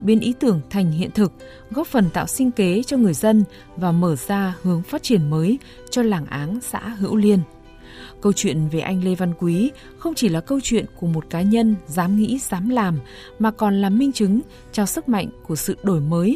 biến ý tưởng thành hiện thực, góp phần tạo sinh kế cho người dân và mở ra hướng phát triển mới cho làng Áng, xã Hữu Liên. Câu chuyện về anh Lê Văn Quý không chỉ là câu chuyện của một cá nhân dám nghĩ, dám làm, mà còn là minh chứng cho sức mạnh của sự đổi mới